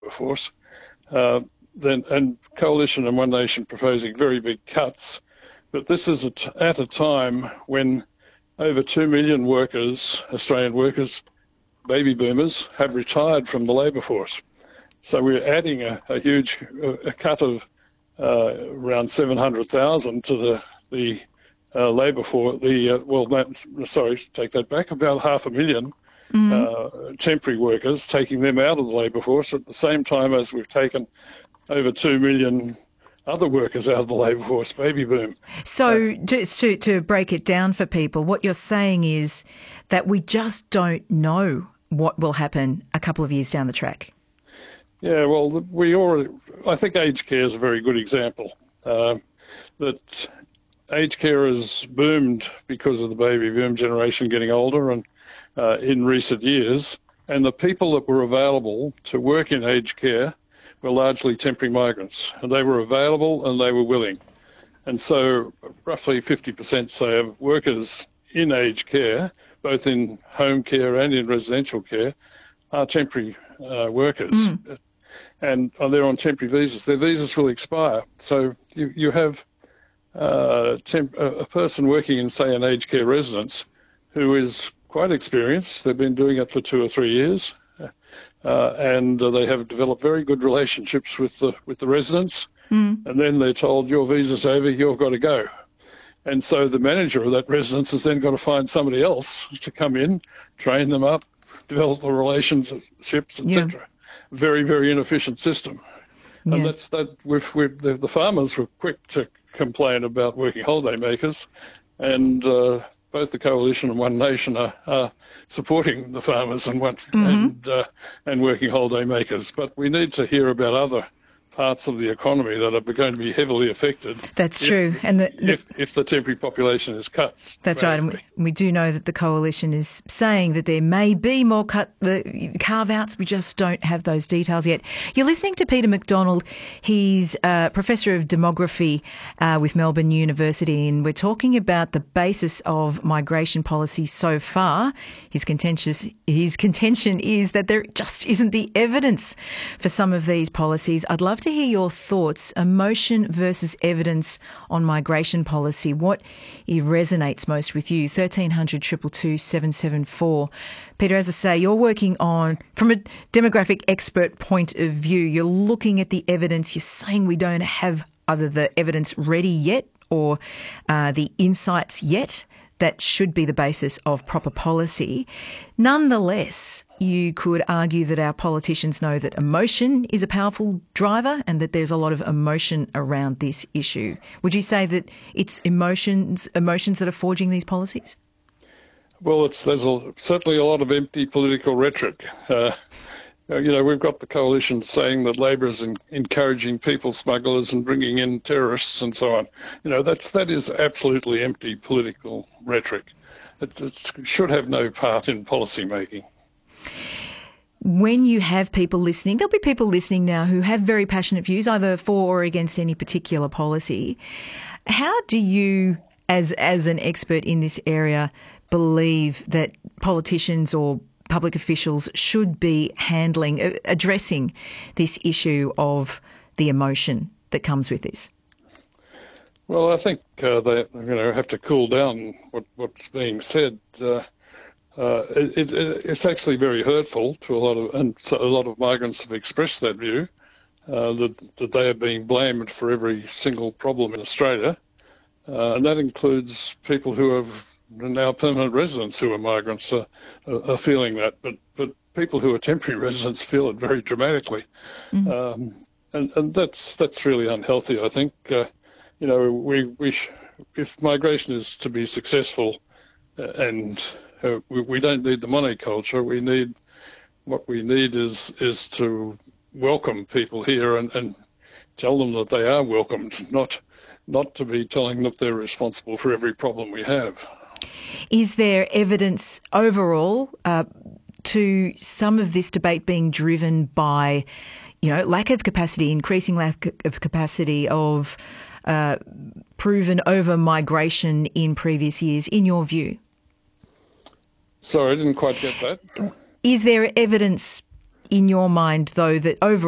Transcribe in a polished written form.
labour force. And Coalition and One Nation proposing very big cuts. But this is at a time when over 2 million workers, Australian workers, baby boomers, have retired from the labour force. So we're adding a huge cut of around 700,000 to the labour force. Take that back, about 500,000 temporary workers, taking them out of the labour force at the same time as we've taken over 2 million other workers out of the labour force, baby boom. So just to break it down for people, what you're saying is that we just don't know what will happen a couple of years down the track. Yeah, well, I think aged care is a very good example. That aged care has boomed because of the baby boom generation getting older and in recent years, and the people that were available to work in aged care were largely temporary migrants, and they were available and they were willing. And so roughly 50%, say, of workers in aged care, both in home care and in residential care, are temporary workers. And they're on temporary visas. Their visas will expire. So you have a person working in, say, an aged care residence who is quite experienced. They've been doing it for 2 or 3 years. And they have developed very good relationships with the residents. And then they're told, your visa's over, you've got to go. And so the manager of that residence has then got to find somebody else to come in, train them up, develop the relationships, etc. Very, very inefficient system. Yeah. And the farmers were quick to complain about working holiday makers, and both the Coalition and One Nation are supporting the farmers and working holiday makers. But we need to hear about other parts of the economy that are going to be heavily affected. That's true. And if the temporary population is cut. That's right. And we do know that the Coalition is saying that there may be more carve-outs. We just don't have those details yet. You're listening to Peter McDonald. He's a Professor of Demography with Melbourne University, and we're talking about the basis of migration policy so far. His contention is that there just isn't the evidence for some of these policies. I'd love to hear your thoughts, emotion versus evidence on migration policy. What resonates most with you? 1300 222 774. Peter, as I say, you're working on, from a demographic expert point of view, you're looking at the evidence. You're saying we don't have either the evidence ready yet or the insights yet that should be the basis of proper policy. Nonetheless, you could argue that our politicians know that emotion is a powerful driver and that there's a lot of emotion around this issue. Would you say that it's emotions that are forging these policies? Well, there's certainly a lot of empty political rhetoric. We've got the Coalition saying that Labor is encouraging people smugglers and bringing in terrorists and so on. That is absolutely empty political rhetoric. It should have no part in policy making. When you have people listening, there'll be people listening now who have very passionate views, either for or against any particular policy. How do you, as an expert in this area, believe that politicians or public officials should be addressing this issue of the emotion that comes with this? Well, I think they have to cool down what's being said. It's actually very hurtful to a lot of migrants have expressed that view, that they are being blamed for every single problem in Australia, and that includes people who have now permanent residents who are migrants are feeling that, but people who are temporary residents feel it very dramatically, and that's really unhealthy. I think if migration is to be successful, and we don't need the monoculture. What we need is to welcome people here and tell them that they are welcomed, not to be telling them they're responsible for every problem we have. Is there evidence overall to some of this debate being driven by, lack of capacity, increasing lack of capacity of proven over migration in previous years, in your view? Sorry, I didn't quite get that. Is there evidence in your mind, though, that overall